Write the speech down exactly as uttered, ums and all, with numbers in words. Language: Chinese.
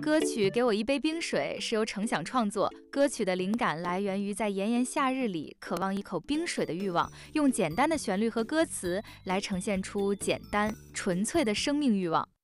歌曲《给我一杯冰水》是由程响创作，歌曲的灵感来源于在炎炎夏日里渴望一口冰水的欲望，用简单的旋律和歌词来呈现出简单纯粹的生命欲望。